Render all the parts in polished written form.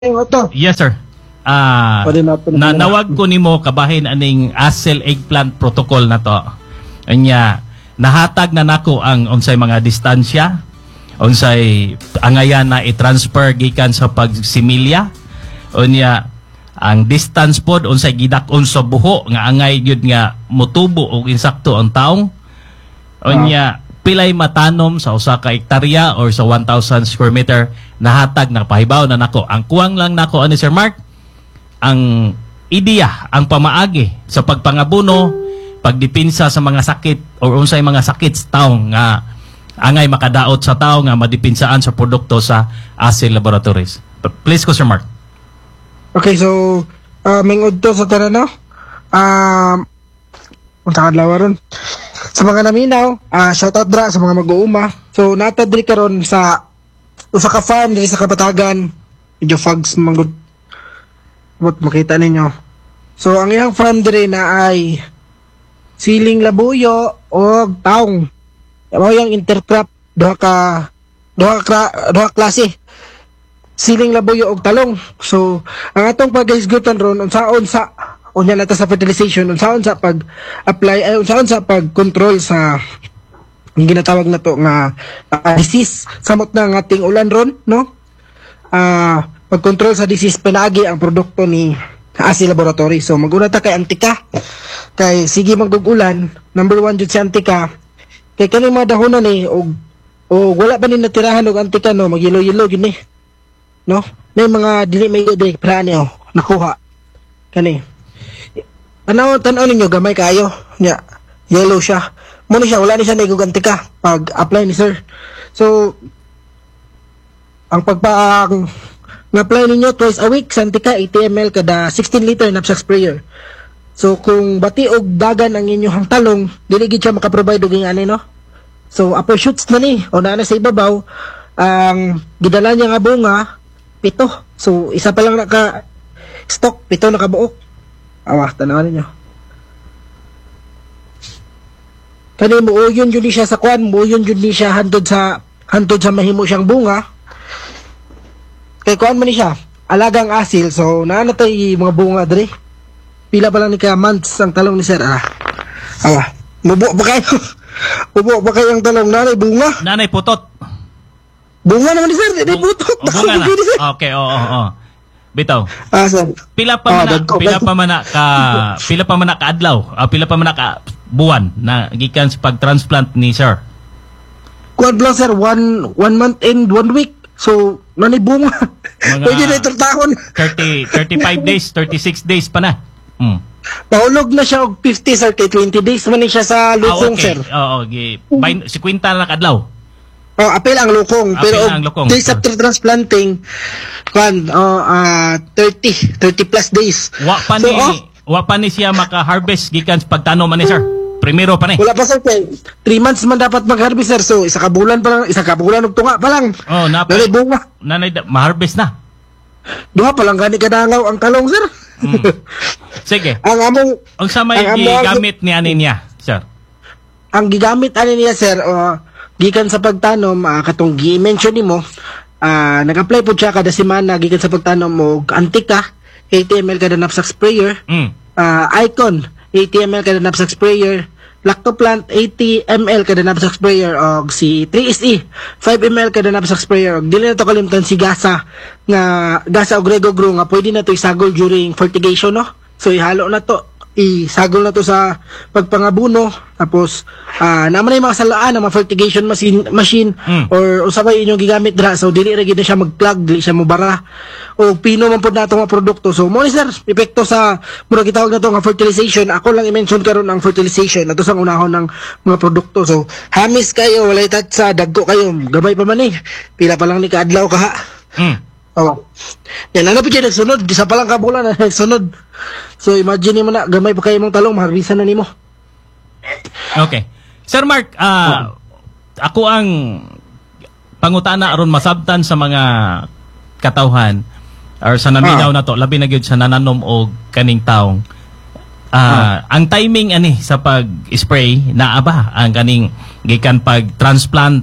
Ito. Yes, sir. Nawag ko nimo kabahin aning ASEL eggplant protocol na to. Anya, nahatag na nako ang unsay mga distansya, unsay angayan na i-transfer gikan sa pagsimilya. Unya, ang distance pod unsay gidak-on sa buho nga angay gyud nga motubo og insakto ang taong. Unya, pilay matanom sa usa ka hektarya or sa 1,000 square meter nahatag na pahibaw na nako. Ang kuwang lang nako ani Sir Mark, ang ideya, ang pamaagi sa pagpangabuno, pagdipinsa sa mga sakit or unsay mga sakit sa taong nga angay makadaot sa tao nga madipinsaan sa produkto sa ASEL Laboratories. Please ko Sir Mark. Okay, so mingod to sa tanan no. Unsa kadlaw ron? Sa mga naminaw, shout out dra sa mga mag-uuma. So natadri karon sa usa ka farm diri sa Kapatagan. Medyo fogs manggod. What makita ninyo. So ang iyang farm diri na ay siling labuyo o taong. Mao yang intercrop duha klase. Siling labuyo og talong. So ang atong paghisgutan ron unsaon sa unya nata sa fertilization, unsaon sa pag-apply ay unsaon sa pag-control sa ang ginatawag na to nga disease samot na ng ating ulan ron, no? Pag-control sa disease pinaagi ang produkto ni ASEL Laboratory. So maguna ta kay Antika. Kay sige magdugulan, number 1 jud si Antika. Kay kaning mga dahonan ni og wala pa ni natirahan og Antika no, magyelo-yelo gyud ni. No? May mga dili may dili prani nakuha. Kani tanaw ninyo gamay kayo nya yellow siya mo ni siya wala ni siya naiguganti ka pag apply ni sir. So ang apply ninyo twice a week sa Antika 80 ml kada 16 liter knapsack sprayer. So kung bati og dagan ang inyong talong dili gid siya maka-provide og ani no. So upper shoots na ni o na sa ibabaw ang gidala niya nga bunga 7. So isa pa lang naka stock 7 nakabuok. Tanawan ninyo. Kani muoyon yun siya sa kwan, muoyon yun siya hantod sa mahimo siyang bunga. Kay kwan man ni siya, alagang ASEL, so naanatay mga bunga diri. Pila pa lang ni ka months ang talong ni sir. Mubo pa kayo. Mubo pa kayo ang talong, nanay bunga. Nanay putot. Bunga naman ni sir, di putot. Bunga na. Okay, oo. Bitaw. Pila pa man na ka adlaw, pila pa man na ka buwan na gikan sa pag-transplant ni sir. Kuan lang sir, one month and 1 week. So, nanibunga. Pwede na itong taon. 35 days, 36 days pa na. Nahulog na siya og 50 sir, kay 20 days man siya sa lukong okay. Sir. Oo, si kwinta na kadlaw. Apil ang lukong. Pero days after transplanting, 30 plus days. Wa pa ni siya maka-harvest gikan sa pagtanom man ni sir. Primero pa ni. Wala pa sir. 3 months man dapat mag-harvest sir. So isa ka bulan og tunga pa lang. Bunga. Ma-harvest na. Duha pa lang gani kadangaw ang talong sir. Sige. Ang sa may gigamit ni ani niya, sir. Ang gigamit ani niya sir, gikan sa pagtanom, katong gi-mention nimo, nag-apply po siya kada semana gikan sa pagtanom mo Antika 80 ml kada knapsack sprayer, Icon 80 ml kada knapsack sprayer, Lactoplant 80 ml kada knapsack sprayer, og si 3SE 5 ml kada knapsack sprayer. Og dili na to kalimtan si Gasa og Rego Grow nga pwede na to isagol during fertigation no. So ihalo na to, isagol na to sa pagpangabuno, tapos naman yung mga salaan ng mga fertigation machine or usabay inyong gigamit dra, so dili ra gid na siya mag-plug, dili siya mobara o pino man pud nato nga produkto. So mo ni sir epekto sa mura gitawag na to nga fertilization. Ako lang i-mention karon ang fertilization ato sa unahon ng mga produkto. So hamis kayo, walay tatsa, dagko kayo, gabay pa man pila pa lang ni kaadlaw ka ha. Yan, ano pa dyan nagsunod? Isa pa lang kabulan na nagsunod. So imagine mo na, gamay pa kayo mong talong, maharbisan na nimo. Okay. Sir Mark, ako ang pangutana aron masabtan sa mga katawhan or sa naminaw na to, labi na gyud sa nananom og kaning taong. Ang timing ani sa pag-spray naa ba ang kaning gikan pag-transplant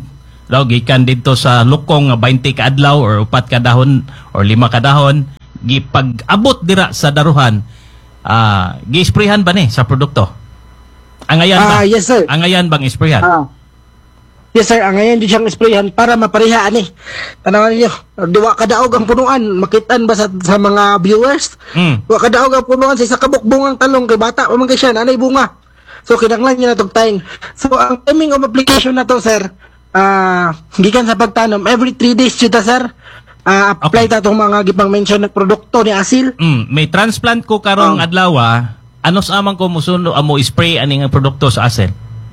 daw gikan dito sa lukong nga 20 ka adlaw or 4 ka dahon or 5 ka dahon gipag-abot dira sa daruhan gi-sprayhan ba ni sa produkto? Angayan ba? Yes sir. Angayan bang isprayhan? Yes sir, ang ngayon di siyang sprayhan para maparehaan ni. Tanawan niyo, duwa ka daog ang punuan, makitaan ba sa mga viewers? Duwa ka daog ang punuan sa isa ka bukbungang talong kay bata, man kay siya nanay bunga. So kinahanglan niya na tog tayong. So ang timing of application na to sir, gikan sa pagtanom every 3 days jud ta sir. Apply ta tong mga gipang mention na produkto ni Asil. May transplant ko karong adlaw, ano sa amang ko musuno amo spray aning produkto sa Asil?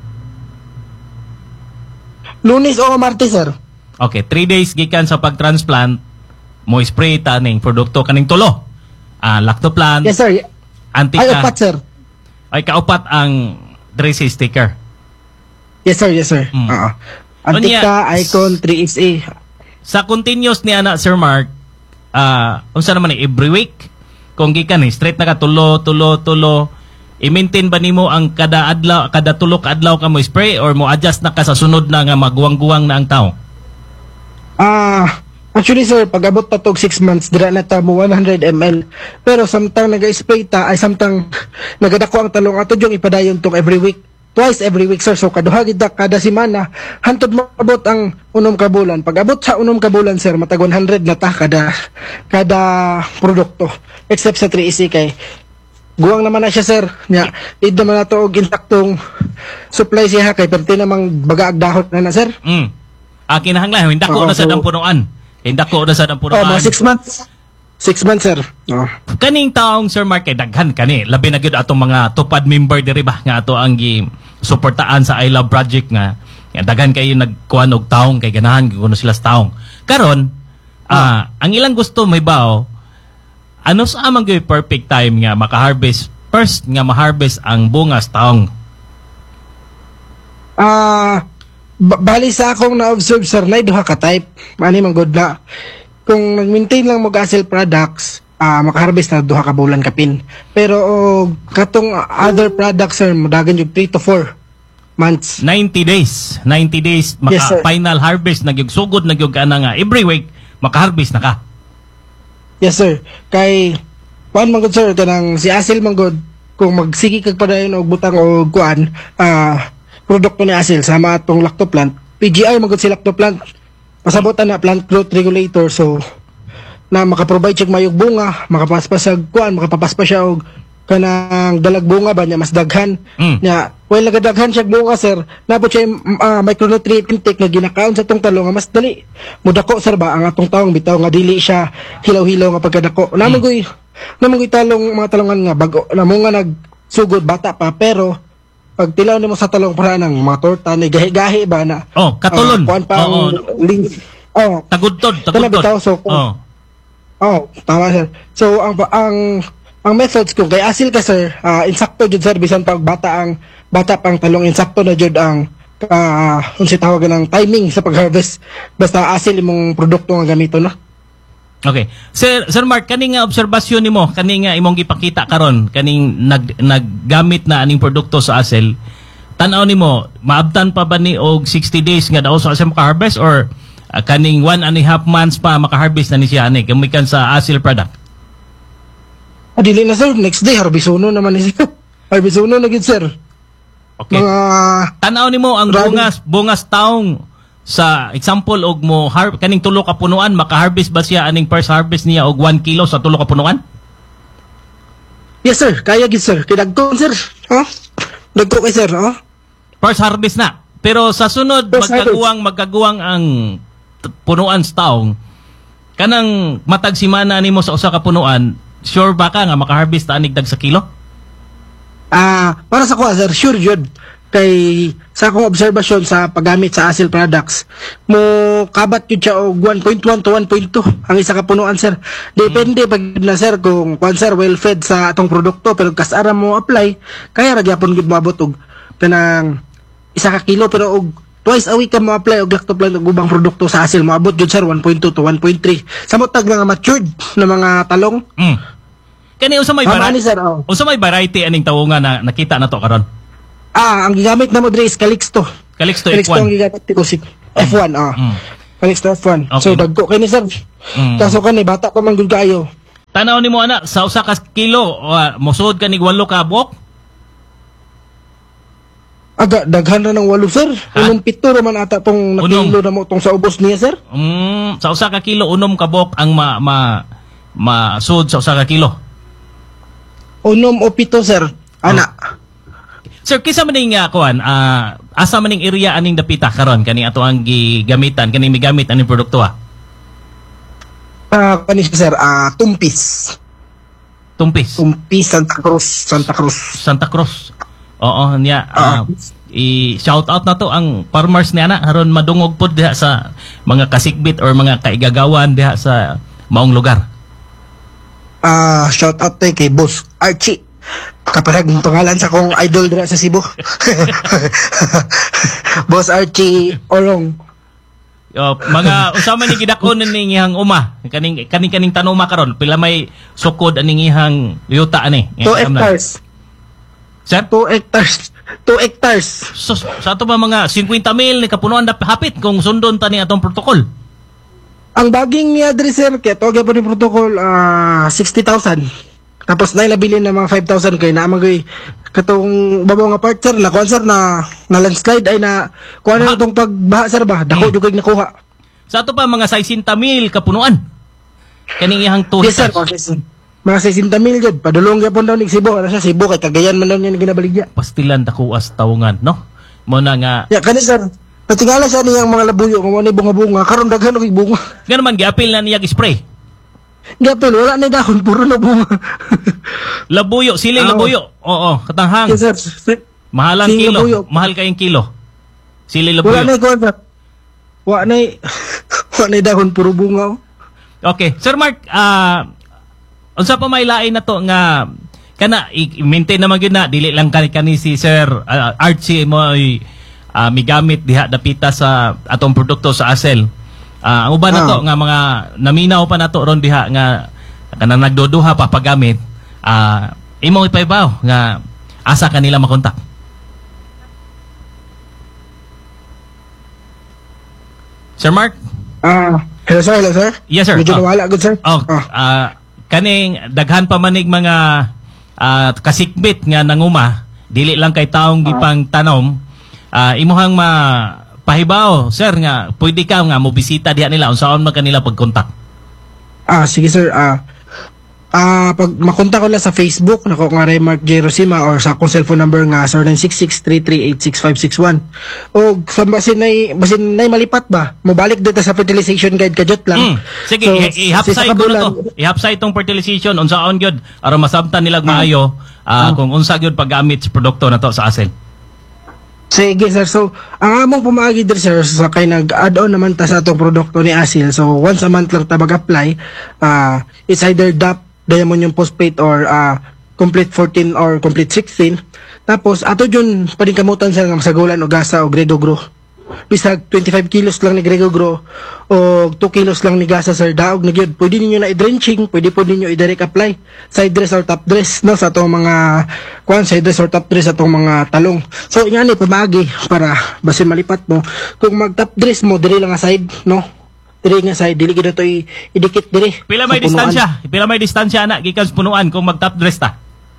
Lunes o Martes sir. Okay, 3 days gikan sa pag-transplant mo spray ta ning produkto kaning tulo. Lactoplan. Yes sir. Antika. Ay upat sir. Ay kaupat ang Tracy sticker. Yes sir, yes sir. Antika, Icon, 3XA. Sa continuous ni ana Sir Mark, unsa naman ni every week kung gikan straight na ka tulo i-maintain ba nimo ang kada adlaw, kada tulo ka adlaw ka mo spray or mo adjust na ka sa sunod na nga maguwang-guwang na ang tao? Actually sir, pag abot pa tog 6 months dira na ta mo 100 ml. Pero samtang naga-spray ta ay samtang nagadako ang talong ato yung ipadayon tong every week. Twice every week sir. So kaduha gid kada semana hantod mo abot ang 6 ka bulan. Pag abot sa 6 ka bulan sir, matag 100 na ta kada produkto. Except sa 3EC kay guwang naman na siya sir. Nya, need naman na to og intaktong supply siya kay perti namang bagaag dahon na sir. Kinahanglan hindako na sa dampunuan. Hindako na sa dampunuan. Mga 6 months. 6 months sir. Kaning taong Sir Mark kay daghan kani labi na gyud atong mga tupad member diri ba nga ato ang suportaan sa I Love Project nga daghan kayo nagkuan og taong kay ganahan kuno sila sa taong. Karon ang ilang gusto may bao ano sa amang gyud perfect time nga maka-harvest first nga ma-harvest ang bungas taong? Bali sa akong na-observe sir, na duha ka type. Mani man good na. Kung nag-maintain lang mo Asil products, maka-harvest na duha ka bulan kapin. Pero katong other products sir, modagan yung 3 to 4 months. 90 days. 90 days Yes, sir. final harvest nagyug sugod nagyug ana nga every week maka-harvest na ka. Yes sir. Kay kuan man good sir kanang si Asil man good kung magsigi kag padayon og butang og kuan produkto ni Asil sama atong lactoplant. PGR man good si lactoplant. Pasabotan na plant growth regulator so na maka-provide siya mayog bunga, makapaspas siya kuan, makapapaspas siya og kanang dalag bunga ba niya mas daghan. Nya well nagadaghan siya bunga sir, nabot siya micronutrient intake nga ginakaon sa tong talong nga mas dali. Mudako sir ba ang atong taong bitaw nga dili siya hilaw-hilaw nga pagkadako. Namon koy talong mga talongan nga bago namo nga nagsugod bata pa pero pag tilaw nimo sa talong para ng mga torta ni gahi-gahi ba na. Katulon. Kuan pa ang link. Tagudtod. Bitaw, so, tama sir. So ang methods ko kay Asil ka sir, insakto jud sir bisan pag bata pang talong insakto na jud ang unsa tawag ng timing sa pag-harvest basta Asil imong produkto nga gamito na. Okay. Sir Mark, kaning nga obserbasyon nimo, kaning nga imong gipakita karon, kaning naggamit na aning produkto sa Asil, tan-aw nimo, maabtan pa ba ni og 60 days nga daw sa Asil maka-harvest or kaning 1.5 months pa maka-harvest na ni siya ani kamikan sa Asil product? Dili na sir, next day harbisono naman ni siya. Harbisono na gid sir. Okay. Tan-aw nimo ang bungas taong sa example og mo kaning tulo ka punuan maka-harvest ba siya aning first harvest niya og 1 kilo sa tulo ka punuan? Yes sir, kaya gid sir. Kidagko sir. Dagko kay sir, First harvest na. Pero sa sunod magkaguwang ang punuan sa taong kanang matag simana nimo sa usa ka punuan, sure ba ka nga maka-harvest ta anig dag sa kilo? Para sa ko sir, sure jud. Kay sa akong obserbasyon sa paggamit sa Asil products mo kabat yun siya og 1.1 to 1.2 ang isa ka punuan sir. Depende pag na sir kung kung sir well fed sa atong produkto pero kasara mo apply kaya ra gyapon gid moabot og kanang isa ka kilo pero og twice a week ka mo apply og lactoplan og ubang produkto sa Asil moabot jud sir 1.2 to 1.3 sa motag mga matured na mga talong. Kani unsa may unsa may variety aning tawongan na nakita nato karon? Ang gigamit na mo dre is Calixto. Calixto ang F1. gigamit ko si F1 Panis to F1. Okay. So dagko kini sir. Kaso kani bata pa man gud kaayo. Tanaw nimo ana sa usa ka kilo mosud ka nig 8 ka buok. Aga daghan na ng 8 sir. Ha? Unong pito ra man ata tong nakilo na mo tong sa ubos niya sir. Sa usa ka kilo unom ka buok ang masud sa usa ka kilo. Unom o pito sir. Ana. Sir, kisa man ning kuan, asa man ning area aning dapita karon kani ato ang gigamitan, kani migamit aning produkto Kani sir, Tumpis. Tumpis. Tumpis, Santa Cruz. Santa Cruz. Oo, niya. I-shout out na to ang farmers niya na aron madungog pod diha sa mga kasikbit or mga kaigagawan diha sa maong lugar. Shout out kay Boss Archie. Kaparag ng pangalan sa kong idol dira sa Cebu. Boss Archie Orong. Mga usama ni gidakon ning ihang uma kaning tanuma karon pila may sukod aning ihang yuta ani 2 hectares. Sir? 2 hectares. 2 hectares. So, sa ato ba mga 50,000 ni kapunuan hapit kung sundon tani atong protokol? Ang baging ni Adreser kaya to gyapon ni protocol 60,000. Tapos na ilabilin na mga 5,000 kay naamagoy katong babaw nga part sir na kuan sir na landslide ay na kuan na itong pagbaha sir ba dako jud kay nakuha. Sa ato pa mga 60,000 kapunuan. Kaning ihang 2 Yes sir, mga 60,000 jud padulong gyapon daw ni Cebu ana siya Cebu kay Cagayan man daw niya ginabaligya. Pastilan dakuas tawungan no. Mo na nga Ya kani sir natingala siya niyang mga labuyo nga mo ni bunga-bunga karon daghan og bunga. nga naman giapil na niya spray. Gapil wala na dahon puro na bunga. Labuyo, siling labuyo. Oo, katanghang. Yes sir. Mahalang Siling kilo. labuyo. Mahal kayong kilo. Siling Wala labuyo. na kuan sir. Wala na dahon puro bunga. Okay. Sir Mark, unsa pa may lain na to nga kana i-maintain naman gyud na dili lang kani si Sir Archie mo migamit diha dapita sa atong produkto sa Asel. Ang uban na to nga mga naminaw pa nato ron diha nga kanang nagduduha pa paggamit. Imong ipaibaw nga asa kanila makontak. Sir Mark? Hello sir. Yes sir. Medyo nawala good sir. Kaning daghan pa manig mga kasikbit nga nanguma dili lang kay taong gipang tanom imuhang pahibaw sir nga pwede ka nga mobisita diha nila unsaon man kanila pagkontak. Sige sir. Pag makontak ko lang sa Facebook nako nga Remark J. Rosima or sa akong cellphone number nga 0966-338-6561 o sa basin nay malipat ba mobalik dito sa fertilization guide kajot lang. Sige, ihapsay ko na to. Ihapsay itong fertilization unsaon gyud aron masabtan nilag maayo kung unsa gyud paggamit sa produkto na to sa Asel. Sige sir, so ang among pamaagi dir sir sa kay nag-add-on naman ta sa atong produkto ni Asil. So once a month lang ta mag-apply. It's either DAP, Diamond yung phosphate or complete 14 or complete 16. Tapos ato jud paningkamutan sir nga masagulan og gasa og Grego Grow. Bisag 25 kilos lang ni Grego Grow o 2 kilos lang ni gasa sir daog na gyud. Pwede ninyo na i-drenching, pwede po ninyo i-direct apply side dress or top dress no sa atong mga side dress or top dress atong mga talong. So ingani pamagi para basin malipat mo. Kung mag top dress mo diri lang nga side no. Diri nga side dili gid to idikit diri. Pila may distansya? Pila may distansya na gikan sa punuan kung mag top dress ta?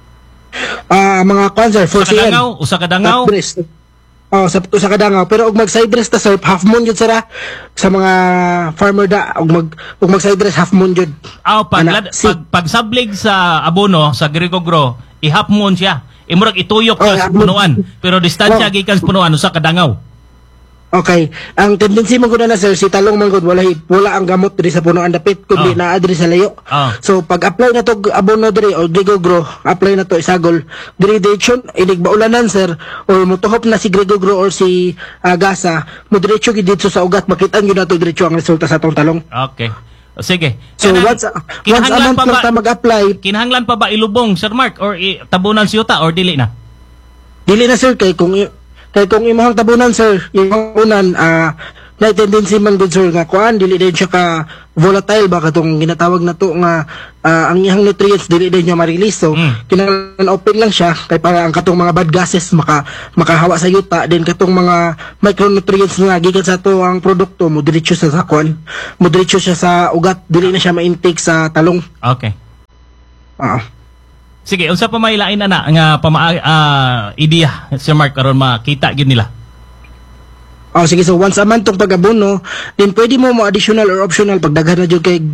Mga sir, for usa ka dangaw. Top dress. Sa kadangaw pero og mag side dress ta sir half moon jud sara sa mga farmer da og mag side dress half moon jud. Pag sablig sa abono sa Grego Grow, i-half moon siya. Imurag ituyok sa punuan pero distansya gikan sa punuan usa ka dangaw. Okay. Ang tendency man gud na sir si talong man gud wala ang gamot diri sa punuan dapit kundi naa diri sa layo. So pag apply na to abono diri or Grego Grow, apply na to isagol diri direction inig baulanan sir or mutuhop na si Grego Grow or si gasa mo diretso gid dito sa ugat makita gyud nato diretso ang resulta sa atong talong. Okay. Sige. So once a month lang ta mag-apply. Kinahanglan pa ba ilubong Sir Mark or tabunan siyuta or dili na? Dili na sir kay kung imong tabunan sir, imong unan na tendency man good sir nga kuan dili din siya ka volatile ba katong ginatawag na to nga ang iyang nutrients dili din niya ma-release. So kinahanglan open lang siya kay para ang katong mga bad gases makahawa sa yuta, din katong mga micronutrients nga gikan sa to ang produkto mo diretso sa kuan, mo diretso siya sa ugat, dili na siya ma-intake sa talong. Okay. Ah. Sige, unsa pa may lain ana nga ideya Sir Mark karon makita gyud nila? Oh, sige, so once a month tong pag-abono, then pwede mo additional or optional pag daghan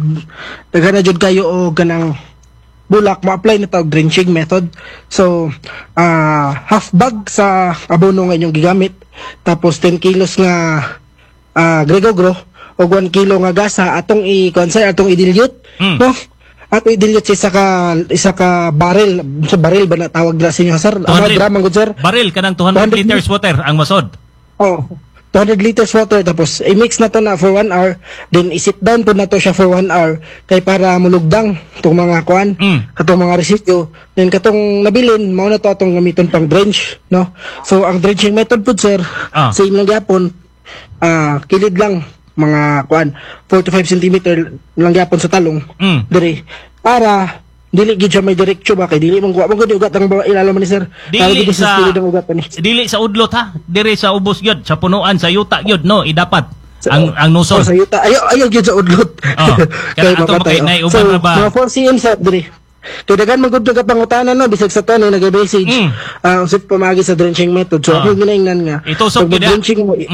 na jud kayo o kanang bulak mo apply na tawag drenching method. So half bag sa abono nga inyong gigamit, tapos 10 kilos nga Grego-Gro o 1 kilo nga gasa atong atong i-dilute, no? At i-dilute sa isa ka barrel, sa barrel ba na tawag na sa inyo sir? 200 gram ang good sir? Barrel kanang 200 liters water ang masod. Oh, 200 liters water, tapos i-mix na to na for 1 hour, then i-sit down po na to siya for 1 hour kay para mulugdang itong mga kuan, katong mga residue, then katong nabilin mao na to atong gamiton pang drench, no? So ang drenching method po sir, same lang gyapon, kilid lang mga kuan 4 to 5 cm lang gyapon sa talong dire para dili gid siya may direksyo ba kay dili man kuha man gud ugat ang ilalim ni sir. Dili sa ang ugat ni. Dili sa udlot ha, dire sa ubos gyud, sa punuan, sa yuta gyud no, idapat ang nusol. Sa yuta ayaw gyud sa udlot. Kaya ato makay uban na ba? So 4 cm sa dire. Kaya dagan man gud ka pangutanan no bisag sa to no nag-message. Usip pamagi sa drenching method. So ako ginahingnan nga. Ito so drenching mo.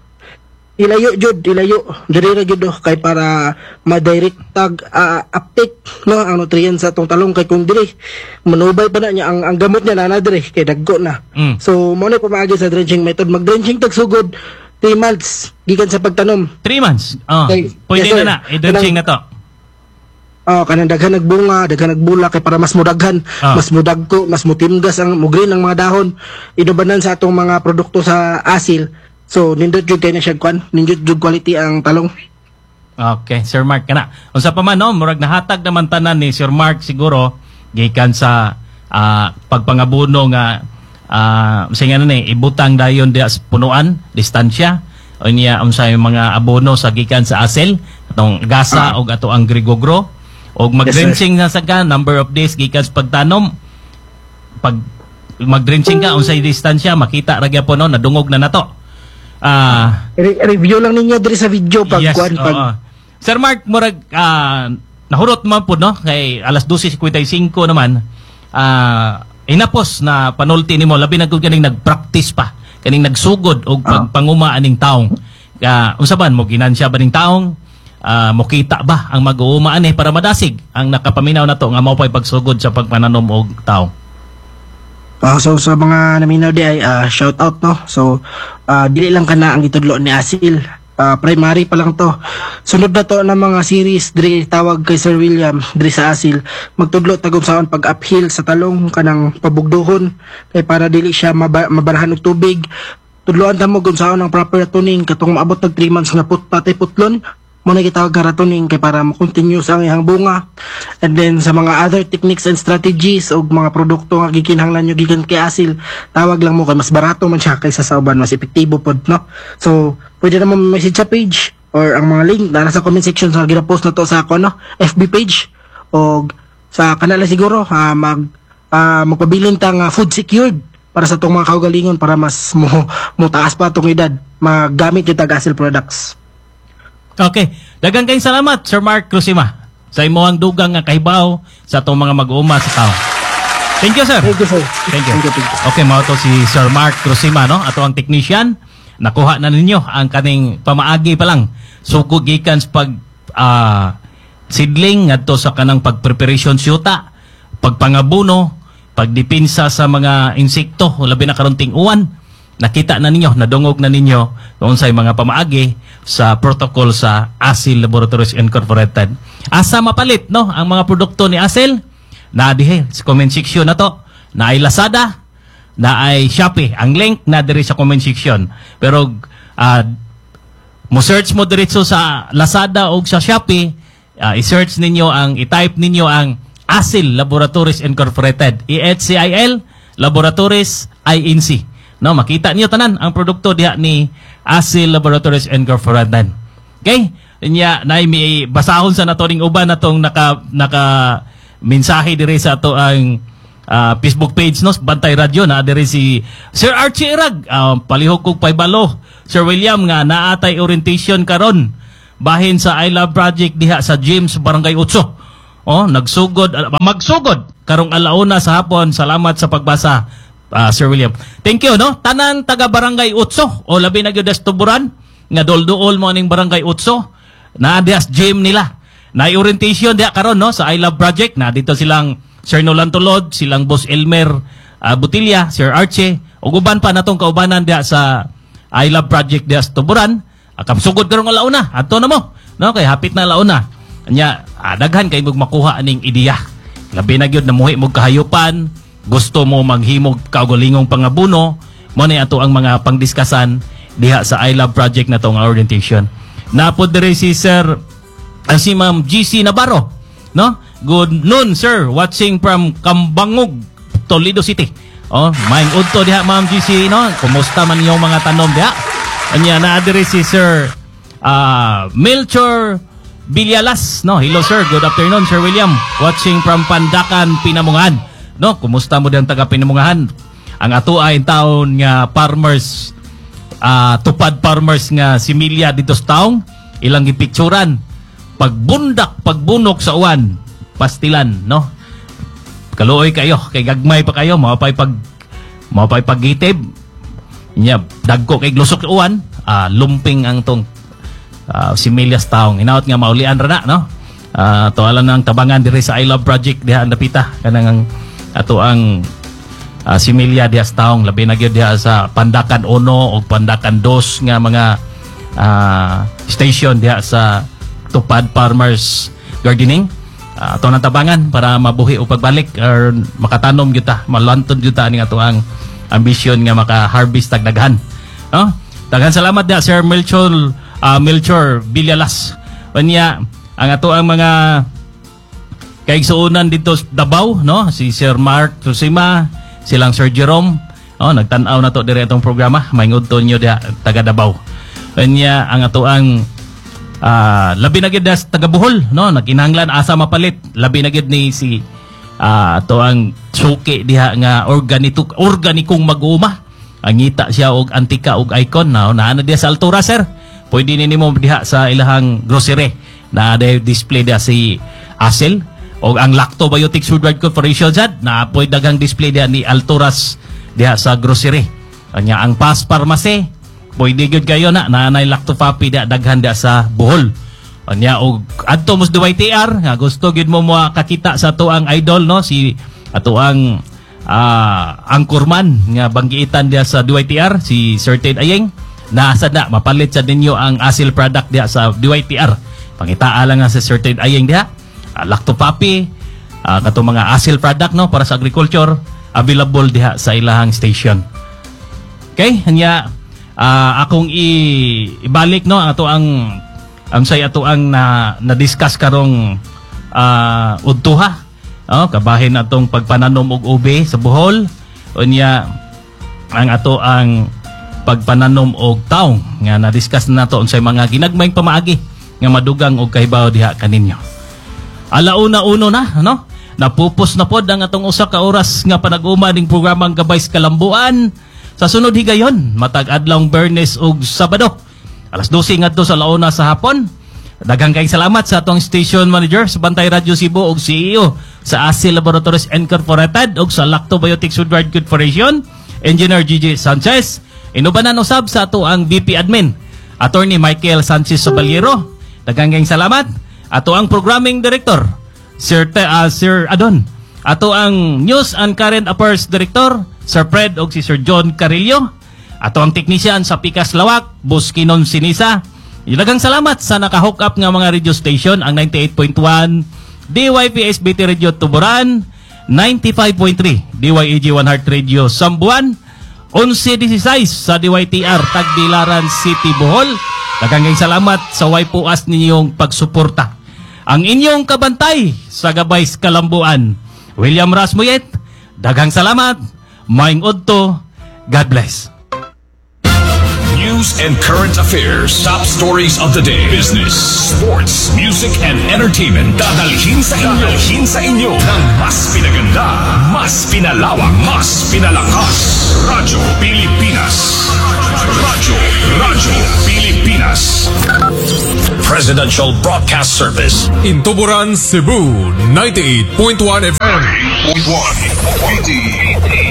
Ilayo dire jud kay para ma-directag uptake no ang nutrients sa tong talong, kay kung dire manubay pa na niya ang gamot niya na dire kay dagko na. So mo na pamaagi sa drenching method, mag-drenching tag sugod 3 months gikan sa pagtanom. 3 months. Okay. Pwede Yes, na i-drenching na to. Kanang daghan nagbunga, daghan nagbula kay para mas mudaghan, mas mudagko, mas mutimgas ang green ang mga dahon. Inubanan sa atong mga produkto sa asil. So, nindot jud kay na siya kwan, nindot jud quality ang talong. Okay, Sir Mark kana. Unsa pa man no, murag nahatag naman tanan ni Sir Mark siguro gikan sa pagpangabuno nga singa na ni ibutang dayon dia sa punuan, distansya. O niya unsay mga abono sa gikan sa asel, atong gasa og ato ang Grego-Gro og mag-drenching na sa number of days gikan sa pagtanom. Pag mag-drenching ka unsay distansya, makita ra gyapon no, nadungog na nato. Review lang ninyo diri sa video pag yes, kuan pag Sir Mark murag nahurot man pud no kay alas 12:55 naman inapos na panulti nimo labi na gud kaning nagpractice pa kaning nagsugod og pagpanguma aning taong unsa man mo ginansya ba ning taong mokita ba ang mag-uuma ani para madasig ang nakapaminaw nato nga mao pay pagsugod sa pagpananom og taong. So sa mga naminaw di ay shout out no. So dili lang kana ang gitudlo ni Asil. Primary pa lang to. Sunod na to ng mga series diri tawag kay Sir William diri sa Asil. Magtudlo tagom saon pag uphill sa talong kanang pabugduhon kay para dili siya mabarahan og tubig. Tudloan ta mo kung saon ang proper tuning katong maabot tag 3 months na patay putlon. Mo na gitawag karatuning kay para mo-continue sa iyang bunga. And then sa mga other techniques and strategies o mga produkto nga gikinahanglan nyo gikan kay Asil, tawag lang mo kay mas barato man siya kaysa sa uban, mas epektibo pod no. So pwede naman message sa page or ang mga link na nasa comment section sa gina-post na to sa ako no FB page o sa kanala siguro magpabilin ta nga food secured para sa tong mga kaugalingon para mas mo taas pa tong edad magamit yung tag Asil products. Okay. Daghang kayong salamat, Sir Mark Cruzima, sa imuhang dugang nga kahibaw sa itong mga mag-uuma sa tao. Thank you, sir. Thank you, sir. Thank you. Thank you. Okay, mao to si Sir Mark Cruzima, no? Ato ang technician. Nakuha na ninyo ang kaning pamaagi pa lang. Sugod gikan sa pag seedling ngadto sa kanang pagpreparation syuta, pagpangabuno, pagdipinsa sa mga insekto, labi na karunting uwan. Nakita na ninyo, nadungog na ninyo kung say mga pamaagi sa protocol sa Asil Laboratories Incorporated. Asa mapalit no ang mga produkto ni Asil? Naadihe sa comment section na to. Na ay Lazada, na ay Shopee. Ang link na diri sa comment section. Pero mo search mo diretso sa Lazada o sa Shopee, i-search ninyo i-type ninyo ang Asil Laboratories Incorporated. EHCIL Laboratories INC. No, makita niyo tanan ang produkto diha ni Asil Laboratories Incorporated. Okay? Nya may basahon sa nato ning uban natong naka mensahe diri sa ato ang Facebook page no Bantay Radio na diri si Sir Archie Irag, palihog kog paybalo Sir William nga naatay orientation karon bahin sa I Love Project diha sa James Barangay 8. Magsugod karong alauna sa hapon. Salamat sa pagbasa, Sir William. Thank you, no? Tanan taga Barangay 8 o labi na gyud tuburan nga doldool mo ning Barangay 8 na dias gym nila. Na orientation diha karon no sa I Love Project na dito silang Sir Nolan Tulod, silang Boss Elmer Butilla, Sir Archie, ug uban pa natong kaubanan diha sa I Love Project diha sa tuburan. Akam sugod karong alauna. Adto na mo, no? Kay hapit na alauna. Nya daghan kay mog makuha aning ideya. Labi na gyud namuhi mog kahayupan, gusto mo maghimog kaugalingong pangabuno, mo ni ato ang mga pangdiskasan diha sa I Love Project na tong orientation. Napod diri si Sir si Ma'am GC Navarro, no? Good noon, sir. Watching from Kambangog, Toledo City. Maing udto diha Ma'am GC, no? Kumusta man yung mga tanom diha? Anya na diri si Sir Melchor Villalaz, no? Hello sir, good afternoon Sir William. Watching from Pandakan, Pinamungahan. No, kumusta mo diyan taga Pinamungahan? Ang ato ay taon nga farmers tupad farmers nga similya dito sa taong ilang gipicturan. Pagbunok sa uwan, pastilan, no? Kaluoy kayo, kay gagmay pa kayo, mapay paggitib. Nya dagko kay lusok sa uwan, lumping ang tong similyas taong inaot nga maulian ra na, no? Tualan ng tabangan diri sa I Love Project diha ang dapita kanang ato ang similya diha sa taong labi na gyud diha sa Pandakan 1 o Pandakan 2 nga mga station diha sa Tupad Farmers Gardening. Ato nang tabangan para mabuhi o pagbalik or makatanom gyud ta, malantod gyud ta ning ato ang ambisyon nga maka-harvest tag daghan, no? Daghan salamat diha Sir Melchor Villalaz. Unya ang ato ang mga kaigsuonan dito sa Davao, no? Si Sir Mark Susima, silang Sir Jerome, nagtan-aw na to dire itong programa, maingod to nyo diha taga Davao. Unya ang ato ang labi na gid taga Bohol, no? Nagkinahanglan asa mapalit. Labi na gid ni si ato ang suki diha nga organikong mag-uuma. Angita siya og antika og icon na naana diha sa altura sir. Pwede nimo diha sa ilahang grocery na display diha si Asil o ang Lactobiotics Worldwide Corporation sad na pwede dagang display diha ni Alturas diha sa grocery. Anya ang Pas Pharmacy pwede gyud kayo na nanay Lactofapi diha daghan diha sa Bohol. Anya og adto mos DYTR nga gusto gyud mo kakita sa ato ang idol, no? Si ato ang angkurman nga banggiitan diha sa DYTR si Sir Ted Ayeng. Naasa na mapalit sa ninyo ang Asil product diha sa DYTR. Pangitaa lang nga sa Sir Ted Ayeng diha. Lactopapi, kato mga Asil product, no, para sa agriculture, available diha sa ilahang station. Okay, hanya akong ibalik, no, ato ang ato ang na-discuss karong udtuha. Kabahin atong pagpananom og ube sa Bohol. Unya ang ato ang pagpananom og taong nga na-discuss na nato unsay mga ginagmayng pamaagi nga madugang og kahibaw diha kaninyo. Alauna uno na, no? Napupos na pod ang atong usa ka oras nga panag-uma ning programang Gabay sa Kalambuan. Sa sunod higayon, matag adlawng Biyernes ug Sabado. Alas 12 ngadto sa launa sa hapon. Daghang kay salamat sa atong station manager sa Bantay Radio Cebu ug CEO sa Asil Laboratories Incorporated ug sa Lactobiotics Worldwide Corporation, Engineer Gigi Sanchez. Inubanan usab sa ato ang VP Admin, Attorney Michael Sanchez Sobaliero. Daghang kay salamat. Ato ang Programming Director, Sir Adon. Ato ang News and Current Affairs Director, Sir Fred ug si Sir John Carillo. Ato ang Technician sa Pikas Lawak, Boss Kinon Sinisa. Daghang salamat sa naka-hook up nga mga radio station, ang 98.1 DYPSBT Radio Tuburan, 95.3 DYAG One Heart Radio Sambuan, 11:16 sa DYTR Tagbilaran City, Bohol. Daghang salamat sa way puas ninyong pagsuporta. Ang inyong kabantay sa Gabay sa Kalambuan, William Rasmuyet. Daghang salamat. Maing udto, God bless. News and current affairs. Top stories of the day. Business, sports, music, and entertainment. Dadalhin sa inyo ng mas pinaganda, mas pinalawak, mas pinalakas. Radyo Pilipinas. Radyo Pilipinas. Presidential Broadcast Service. In Tuburan, Cebu, 98.1 FM. 98.1.